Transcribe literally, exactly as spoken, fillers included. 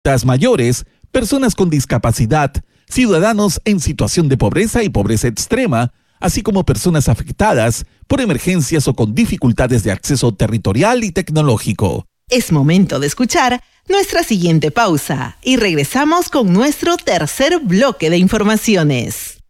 adultas mayores, personas con discapacidad, ciudadanos en situación de pobreza y pobreza extrema, así como personas afectadas por emergencias o con dificultades de acceso territorial y tecnológico. Es momento de escuchar nuestra siguiente pausa y regresamos con nuestro tercer bloque de informaciones.